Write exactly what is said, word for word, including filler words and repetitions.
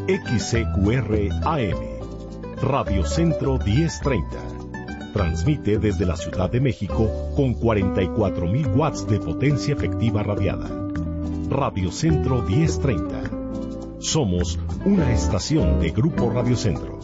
X C Q R A M, Radio Centro diez treinta. Transmite desde la Ciudad de México con cuarenta y cuatro mil watts de potencia efectiva radiada. Radio Centro diez treinta. Somos una estación de Grupo Radio Centro.